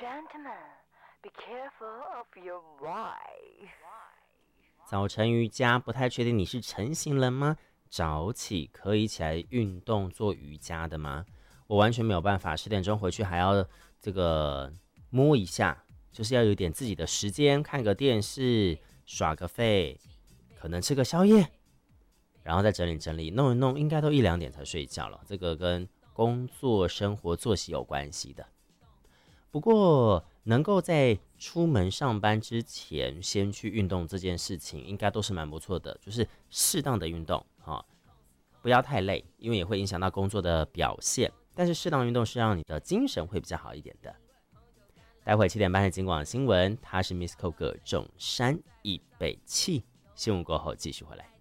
gentlemen, be careful of your wife. 早晨瑜伽不太确定你是晨型人吗？早起可以起来运动做瑜伽的吗？我完全没有办法，10点钟回去还要这个摸一下，就是要有点自己的时间，看个电视，耍个废，可能吃个宵夜，然后再整理整理，弄一弄，应该都1、2点才睡觉了。这个跟工作、生活作息有关系的。不过能够在出门上班之前先去运动这件事情，应该都是蛮不错的，就是适当的运动不要太累，因为也会影响到工作的表现。但是适当运动是让你的精神会比较好一点的。待会7点半的警广新闻，他是 Miss Ko 葛仲山，预备起，新闻过后继续回来。